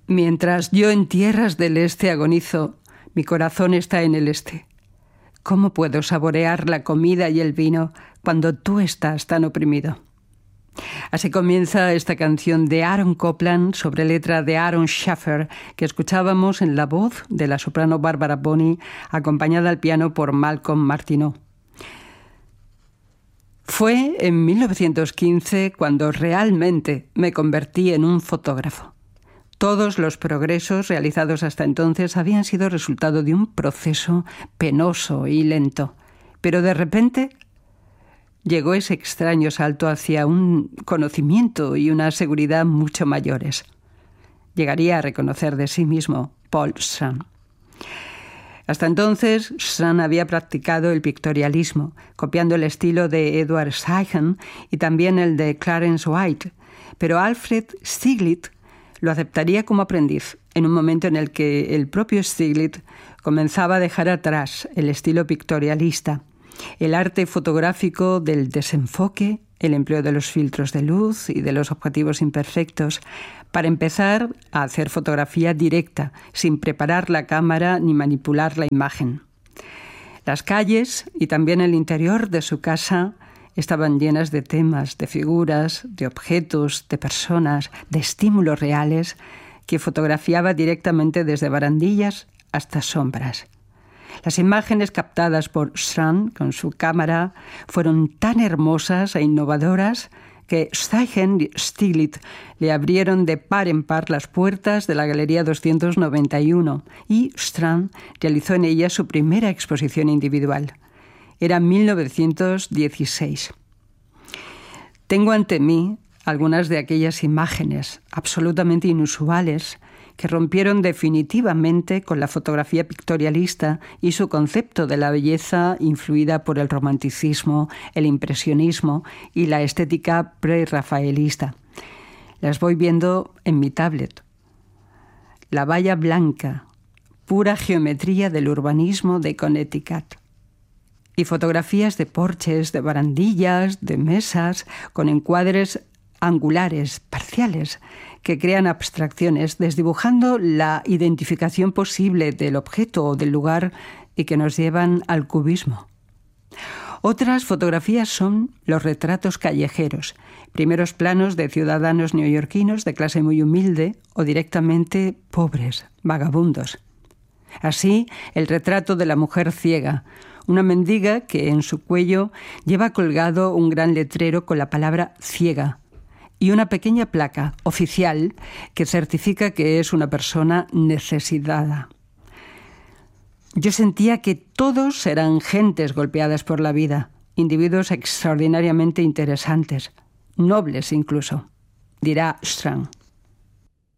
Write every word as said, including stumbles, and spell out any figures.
Mientras yo en tierras del este agonizo, mi corazón está en el este. ¿Cómo puedo saborear la comida y el vino cuando tú estás tan oprimido? Así comienza esta canción de Aaron Copland sobre letra de Aaron Schaffer, que escuchábamos en la voz de la soprano Barbara Bonney, acompañada al piano por Malcolm Martineau. Fue en mil novecientos quince cuando realmente me convertí en un fotógrafo. Todos los progresos realizados hasta entonces habían sido resultado de un proceso penoso y lento, pero de repente llegó ese extraño salto hacia un conocimiento y una seguridad mucho mayores. Llegaría a reconocer de sí mismo Paul Strand. Hasta entonces, Strand había practicado el pictorialismo, copiando el estilo de Edward Steichen y también el de Clarence White, pero Alfred Stieglitz lo aceptaría como aprendiz en un momento en el que el propio Stieglitz comenzaba a dejar atrás el estilo pictorialista, el arte fotográfico del desenfoque, el empleo de los filtros de luz y de los objetivos imperfectos, para empezar a hacer fotografía directa, sin preparar la cámara ni manipular la imagen. Las calles y también el interior de su casa estaban llenas de temas, de figuras, de objetos, de personas, de estímulos reales que fotografiaba directamente desde barandillas hasta sombras. Las imágenes captadas por Strand con su cámara fueron tan hermosas e innovadoras que Steichen y Stieglitz le abrieron de par en par las puertas de la Galería doscientos noventa y uno y Strand realizó en ella su primera exposición individual. Era mil novecientos dieciséis. Tengo ante mí algunas de aquellas imágenes absolutamente inusuales que rompieron definitivamente con la fotografía pictorialista y su concepto de la belleza influida por el romanticismo, el impresionismo y la estética prerrafaelista. Las voy viendo en mi tablet. La valla blanca, pura geometría del urbanismo de Connecticut. Y fotografías de porches, de barandillas, de mesas, con encuadres angulares, parciales, que crean abstracciones, desdibujando la identificación posible del objeto o del lugar y que nos llevan al cubismo. Otras fotografías son los retratos callejeros, primeros planos de ciudadanos neoyorquinos de clase muy humilde o directamente pobres, vagabundos. Así, el retrato de la mujer ciega, una mendiga que en su cuello lleva colgado un gran letrero con la palabra ciega, y una pequeña placa oficial que certifica que es una persona necesitada. Yo sentía que todos eran gentes golpeadas por la vida, individuos extraordinariamente interesantes, nobles incluso, dirá Strand.